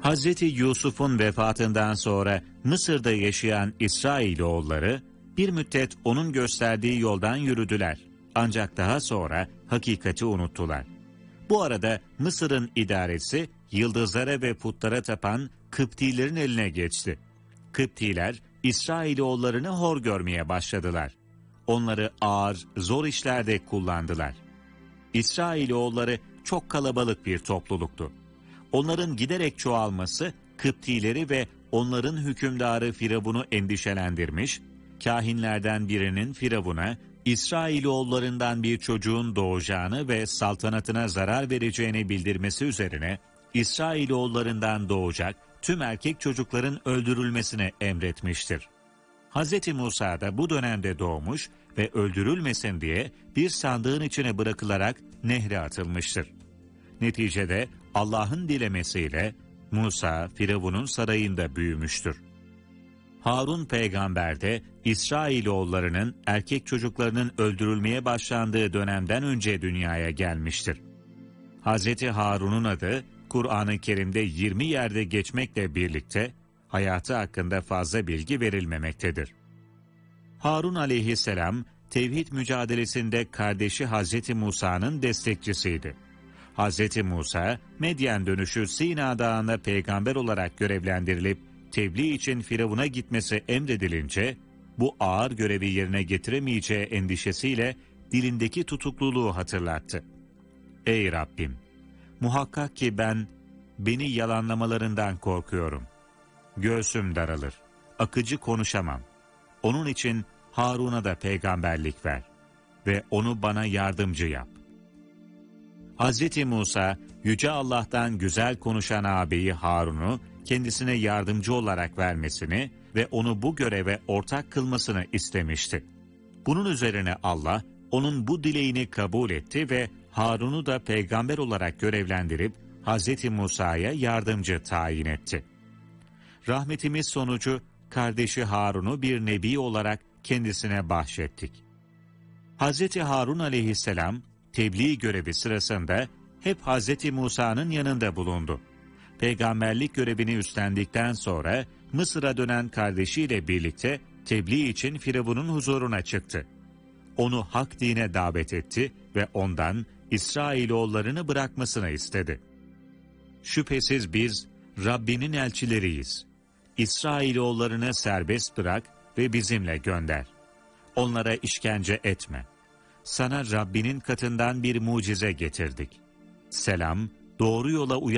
Hazreti Yusuf'un vefatından sonra Mısır'da yaşayan İsrailoğulları bir müddet onun gösterdiği yoldan yürüdüler. Ancak daha sonra hakikati unuttular. Bu arada Mısır'ın idaresi yıldızlara ve putlara tapan Kıptilerin eline geçti. Kıptiler İsrailoğullarını hor görmeye başladılar. Onları ağır, zor işlerde kullandılar. İsrailoğulları çok kalabalık bir topluluktu. Onların giderek çoğalması Kıptileri ve onların hükümdarı Firavun'u endişelendirmiş, kahinlerden birinin Firavun'a İsrailoğullarından bir çocuğun doğacağını ve saltanatına zarar vereceğini bildirmesi üzerine İsrailoğullarından doğacak tüm erkek çocukların öldürülmesini emretmiştir. Hz. Musa da bu dönemde doğmuş ve öldürülmesin diye bir sandığın içine bırakılarak nehre atılmıştır. Neticede Allah'ın dilemesiyle Musa Firavun'un sarayında büyümüştür. Harun peygamber de İsrailoğullarının erkek çocuklarının öldürülmeye başlandığı dönemden önce dünyaya gelmiştir. Hz. Harun'un adı Kur'an-ı Kerim'de 20 yerde geçmekle birlikte hayatı hakkında fazla bilgi verilmemektedir. Harun aleyhisselam tevhid mücadelesinde kardeşi Hz. Musa'nın destekçisiydi. Hz. Musa, Medyen dönüşü Sina Dağı'na peygamber olarak görevlendirilip tebliğ için Firavun'a gitmesi emredilince, bu ağır görevi yerine getiremeyeceği endişesiyle dilindeki tutukluluğu hatırlattı. Ey Rabbim! Muhakkak ki beni yalanlamalarından korkuyorum. Göğsüm daralır, akıcı konuşamam. Onun için Harun'a da peygamberlik ver ve onu bana yardımcı yap. Hz. Musa, Yüce Allah'tan güzel konuşan ağabeyi Harun'u kendisine yardımcı olarak vermesini ve onu bu göreve ortak kılmasını istemişti. Bunun üzerine Allah, onun bu dileğini kabul etti ve Harun'u da peygamber olarak görevlendirip Hz. Musa'ya yardımcı tayin etti. Rahmetimiz sonucu kardeşi Harun'u bir nebi olarak kendisine bahşettik. Hz. Harun aleyhisselam tebliğ görevi sırasında hep Hz. Musa'nın yanında bulundu. Peygamberlik görevini üstlendikten sonra Mısır'a dönen kardeşiyle birlikte tebliğ için Firavun'un huzuruna çıktı. Onu hak dine davet etti ve ondan İsrailoğullarını bırakmasını istedi. Şüphesiz biz Rabbinin elçileriyiz. İsrailoğullarını serbest bırak ve bizimle gönder. Onlara işkence etme. Sana Rabbinin katından bir mucize getirdik. Selam, doğru yola